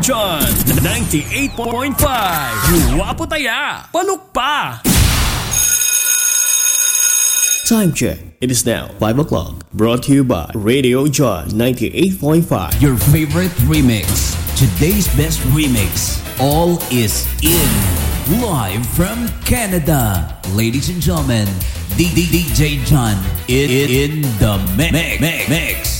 John 98.5. Guwapo taya, paluk pa. Time check. It is now 5 o'clock. Brought to you by Radio John 98.5. Your favorite remix. Today's best remix. All is in. Live from Canada. Ladies and gentlemen, DJ John in the mix.